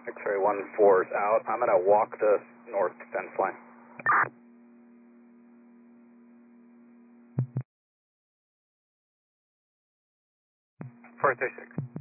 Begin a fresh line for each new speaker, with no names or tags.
X-ray 14's out. I'm going to walk the north fence line. 436.